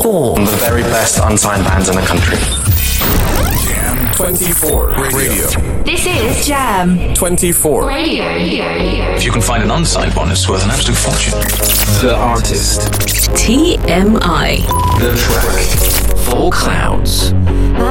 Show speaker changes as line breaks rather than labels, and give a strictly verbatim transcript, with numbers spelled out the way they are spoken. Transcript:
Four. The very best unsigned bands in the country.
Jam twenty-four Radio.
This is Jam
twenty-four
Radio.
If you can find an unsigned one, it's worth an absolute fortune.
The artist.
T M I.
The track.
Four Clouds.